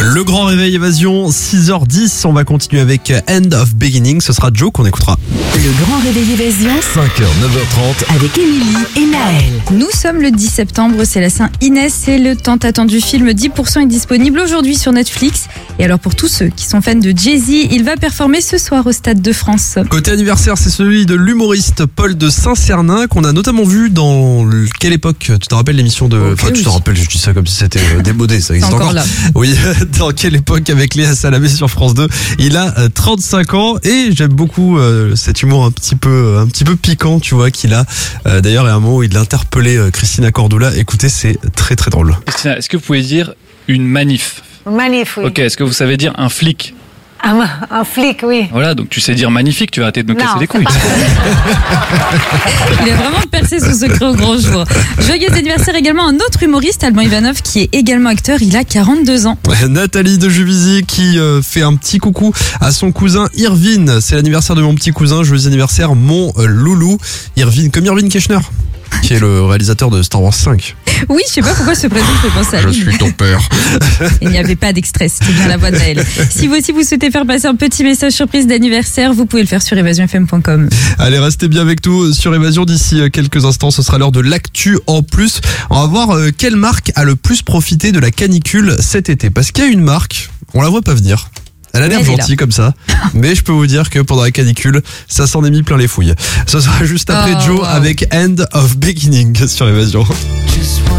Le grand réveil évasion, 6h10, on va continuer avec End of Beginning, ce sera Joe qu'on écoutera. Le grand réveil évasion 5h, 9h30. avec Émilie et Naël. Nous sommes le 10 septembre, c'est la Saint-Inès et le tant attendu film 10% est disponible aujourd'hui sur Netflix. Et alors pour tous ceux qui sont fans de Jay-Z, il va performer ce soir au Stade de France. Côté anniversaire, c'est celui de l'humoriste Paul de Saint-Cernin qu'on a notamment vu dans quelle époque? Tu te rappelles l'émission de... Ok, enfin, tu oui. te rappelles, je dis ça comme si c'était démodé, ça existe encore encore. là. Oui, dans quelle époque avec Léa Salamé sur France 2. Il a 35 ans et j'aime beaucoup cet humour un petit peu piquant, tu vois, qu'il a. D'ailleurs, il y a un moment où il a interpellé Christina Cordula. Écoutez, c'est très très drôle. Christina, est-ce que vous pouvez dire une manif? Manif, oui. Ok, est-ce que vous savez dire un flic? Un flic, oui. Voilà, donc tu sais dire magnifique, tu vas arrêter de nous casser les couilles. Il a vraiment percé son secret au grand jour. Joyeux anniversaire également à un autre humoriste, Alban Ivanov, qui est également acteur. Il a 42 ans. Nathalie de Juvisy qui fait un petit coucou à son cousin Irvine. C'est l'anniversaire de mon petit cousin. Joyeux anniversaire, mon loulou. Irvine, comme Irvine Keschner, qui est le réalisateur de Star Wars 5. Oui, je sais pas pourquoi ce prénom me fait penser à lui. suis ton père. Il n'y avait pas d'extrait, c'était bien la voix de Naël. Si vous aussi vous souhaitez faire passer un petit message surprise d'anniversaire, vous pouvez le faire sur évasionfm.com. Allez, restez bien avec nous sur Évasion. D'ici quelques instants, ce sera l'heure de l'actu en plus. On va voir quelle marque a le plus profité de la canicule cet été. Parce qu'il y a une marque, on la voit pas venir. Elle a l'air Elle est là. gentille comme ça, mais je peux vous dire que pendant la canicule, ça s'en est mis plein les fouilles. Ce sera juste après Oh, Joe wow. avec End of Beginning sur Évasion. Just one